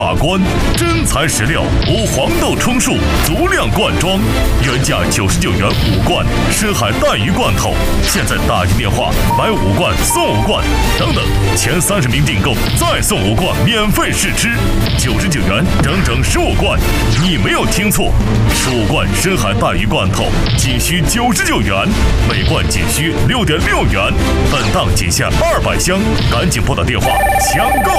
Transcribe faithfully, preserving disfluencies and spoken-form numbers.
把关，真材实料，无黄豆充数，足量罐装，原价九十九元五罐，深海带鱼罐头，现在打进电话买五罐送五罐，等等，前三十名订购再送五罐免费试吃，九十九元整整十五罐，你没有听错，十五罐深海带鱼罐头仅需九十九元，每罐仅需六点六元，本档仅限二百箱，赶紧拨打电话抢购